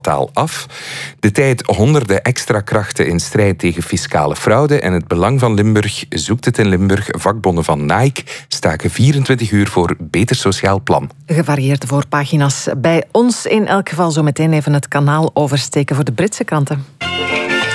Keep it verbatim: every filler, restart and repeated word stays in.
taal af. De tijd honderden extra krachten in strijd tegen fiscale fraude en het belang van Limburg zoekt het in Limburg. Vakbonden van Nike staken vierentwintig uur voor beter sociaal plan. Gevarieerde voorpagina's bij ons in elk geval. Zo meteen even het kanaal oversteken voor de Britse kranten.